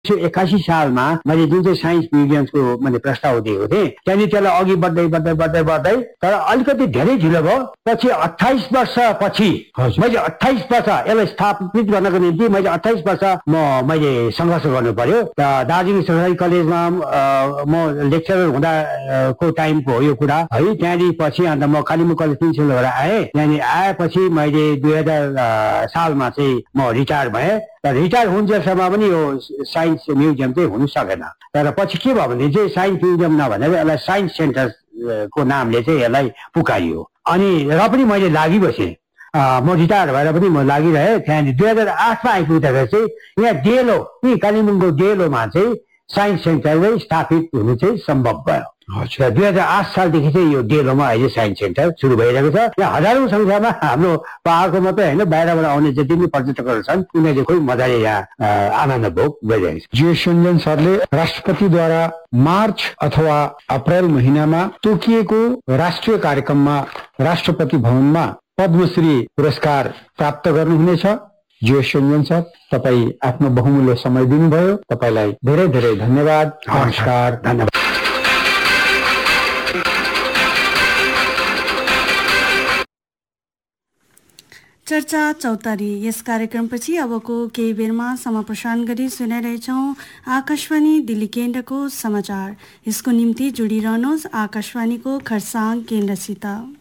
1981 सालमा मैले जुन चाहिँ साइन्स म्युजियमको मैले प्रस्ताव दिएको थिएँ त्यहाँदेखि त्यसलाई अघि बढ्दै तर अलिकति धेरै ढिलो भयो। पछि 28 वर्ष पछि मैले 28 वर्ष यसलाई स्थापित गर्नको निम्ति मैले 28 वर्ष मैले सङ्घर्ष गर्नु पर्यो। दार्जिलिङ सरकारी कलेजमा म लेक्चरर हुँदाको टाइमको हो यो कुरा है। त्यहाँदेखि पछि अन्त म कालिम्पोङ कलेज प्रिन्सिपल भएर आएँ। त्यहाँदेखि आएपछि मैले 2000 सालमा चाहिँ म रिटायर भएँ। रिटायर हुन्जेलसम्म पनि यो साइन्स म्युजियम चाहिँ हुन सकेन। तर पछि के भयो भने चाहिँ साइन्स म्युजियम नभनेर यसलाई साइन्स सेन्टरको नामले चाहिँ यसलाई पुकारियो। अनि र पनि मैले लागिबसेँ। म रिटायर भएर पनि म लागिरहेँ। त्यहाँदेखि 2008मा आइपुग्दाखेरि चाहिँ यहाँ डेलो कालिम्पोङको डेलोमा चाहिँ साइन्स सेन्टर स्थापित हुनु चाहिँ सम्भव भयो। 2008 सालदेखि चाहिँ यो डेलोमा अहिले साइन्स सेन्टर सुरु भइरहेको छ। यहाँ हजारौं संख्यामा हाम्रो पहाडको मात्रै होइन बाहिरबाट आउने जति पनि पर्यटकहरू छन् उनीहरूले खोइ मजाले यहाँ आनन्द भोग गरिरहेको छ। जीएस योन्जन सरले राष्ट्रपतिद्वारा मार्च अथवा अप्रेल महिनामा तोकिएको राष्ट्रिय कार्यक्रममा राष्ट्रपति भवनमा पद्मश्री पुरस्कार प्राप्त गर्नुहुनेछ। जीएस योन्जन सर, तपाईँ आफ्नो बहुमूल्य समय दिनुभयो। तपाईँलाई धेरै धेरै धन्यवाद। नमस्कार। धन्यवाद। चर्चा चौतारी यस कार्यक्रमपछि अबको केही बेरमा समाप्रसारण गरी सुनाइरहेछौँ आकाशवाणी दिल्ली केन्द्रको समाचार। यसको निम्ति जोडिरहनुहोस् आकाशवाणीको खरसाङ केन्द्रसित।